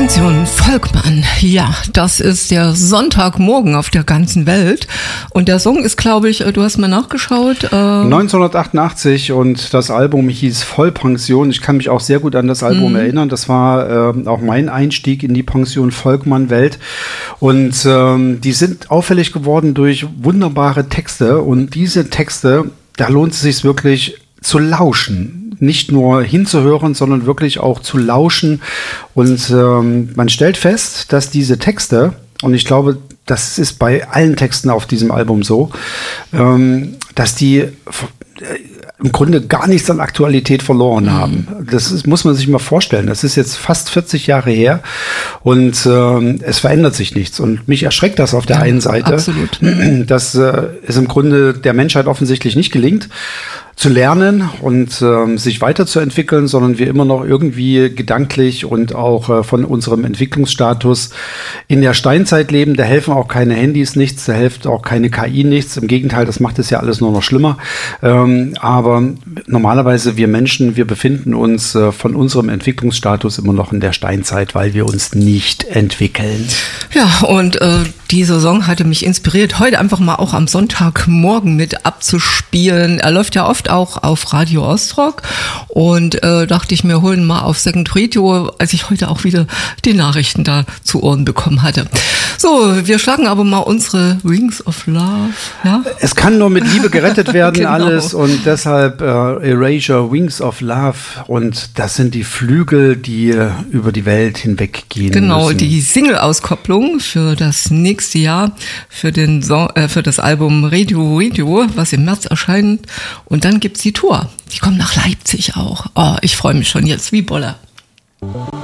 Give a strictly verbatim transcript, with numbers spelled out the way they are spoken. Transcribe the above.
Pension Volkmann, ja, das ist der Sonntagmorgen auf der ganzen Welt. Und der Song ist, glaube ich, du hast mal nachgeschaut. Äh neunzehnhundertachtundachtzig und das Album hieß Vollpension. Ich kann mich auch sehr gut an das Album mhm. erinnern. Das war äh, auch mein Einstieg in die Pension Volkmann-Welt. Und ähm, die sind auffällig geworden durch wunderbare Texte. Und diese Texte, da lohnt es sich wirklich zu lauschen. Nicht nur hinzuhören, sondern wirklich auch zu lauschen. Und ähm, man stellt fest, dass diese Texte, und ich glaube, das ist bei allen Texten auf diesem Album so, ähm, dass die äh, im Grunde gar nichts an Aktualität verloren haben. Das ist, muss man sich mal vorstellen. Das ist jetzt fast vierzig Jahre her und äh, es verändert sich nichts. Und mich erschreckt das auf der ja, einen Seite, absolut. dass äh, es im Grunde der Menschheit offensichtlich nicht gelingt, zu lernen und ähm, sich weiterzuentwickeln, sondern wir immer noch irgendwie gedanklich und auch äh, von unserem Entwicklungsstatus in der Steinzeit leben. Da helfen auch keine Handys nichts, da hilft auch keine K I nichts. Im Gegenteil, das macht es ja alles nur noch schlimmer. Ähm, aber normalerweise wir Menschen, wir befinden uns äh, von unserem Entwicklungsstatus immer noch in der Steinzeit, weil wir uns nicht entwickeln. Ja, und äh, dieser Song hatte mich inspiriert, heute einfach mal auch am Sonntagmorgen mit abzuspielen. Er läuft ja oft auch auf Radio Ostrock und äh, dachte ich mir, holen mal auf Second Radio, als ich heute auch wieder die Nachrichten da zu Ohren bekommen hatte. So, wir schlagen aber mal unsere Wings of Love. Ja? Es kann nur mit Liebe gerettet werden, genau. alles, und deshalb äh, Erasure, Wings of Love, und das sind die Flügel, die äh, über die Welt hinweggehen Genau, müssen. die Single-Auskopplung für das nächste Jahr, für den Song, äh, für das Album Radio Radio, was im März erscheint, und dann gibt's die Tour. Die kommen nach Leipzig auch. Oh, ich freue mich schon jetzt wie Bolle.